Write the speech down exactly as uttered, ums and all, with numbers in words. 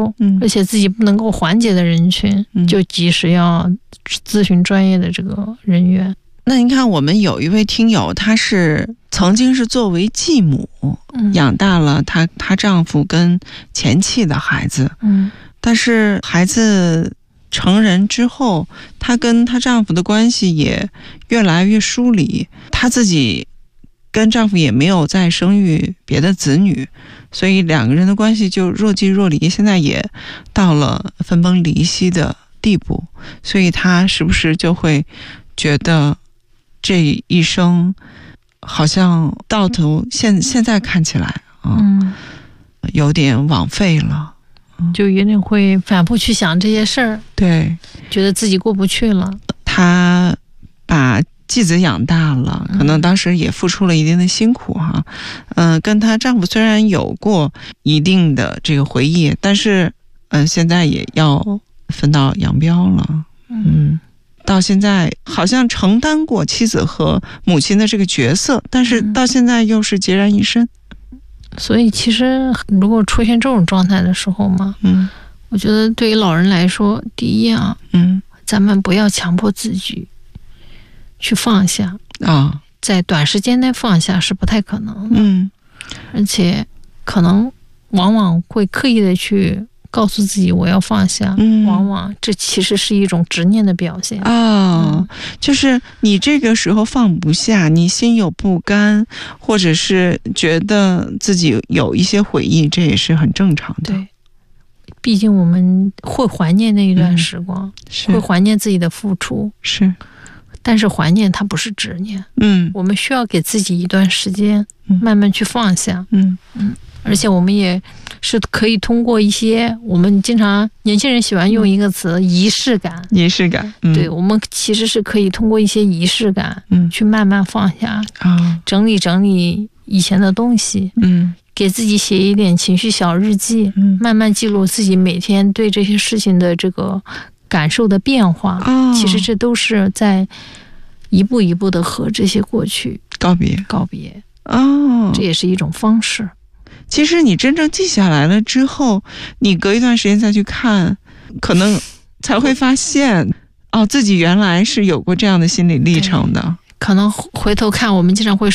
受，嗯，而且自己不能够缓解的人群，嗯，就及时要咨询专业的这个人员。 那您看，我们有一位听友，她是曾经是作为继母，嗯，养大了她她丈夫跟前妻的孩子，嗯，但是孩子成人之后，她跟她丈夫的关系也越来越疏离，她自己跟丈夫也没有再生育别的子女，所以两个人的关系就若即若离，现在也到了分崩离析的地步，所以她是不是就会觉得这一生好像到头现现在看起来啊，嗯，有点枉费了， 就有点会反复去想这些事儿， 对， 觉得自己过不去了。 她把继子养大了，可能当时也付出了一定的辛苦哈，嗯、呃，跟她丈夫虽然有过一定的这个回忆，但是嗯、呃，现在也要分道扬镳了，嗯。到现在好像承担过妻子和母亲的这个角色，但是到现在又是孑然一身。 所以其实如果出现这种状态的时候嘛，嗯，我觉得对于老人来说，第一啊，嗯，咱们不要强迫自己去放下啊，在短时间内放下是不太可能的，嗯，而且可能往往会刻意的去告诉自己我要放下，嗯，往往这其实是一种执念的表现啊、哦嗯，就是你这个时候放不下，你心有不甘，或者是觉得自己有一些悔意，这也是很正常的。 对，毕竟我们会怀念那一段时光，嗯、会怀念自己的付出， 是， 但是怀念它不是执念， 嗯， 我们需要给自己一段时间，慢慢去放下，嗯嗯。而且我们也是可以通过一些我们经常年轻人喜欢用一个词、嗯、仪式感， 仪式感， 嗯、对，我们其实是可以通过一些仪式感，嗯，去慢慢放下，啊，整理整理以前的东西，嗯，给自己写一点情绪小日记，嗯，慢慢记录自己每天对这些事情的这个感受的变化，哦，其实这都是在一步一步的和这些过去告别， 告别， 哦， 这也是一种方式。 其实你真正记下来了之后，你隔一段时间再去看，可能才会发现，哦，自己原来是有过这样的心理历程的。 可能回头看，我们经常会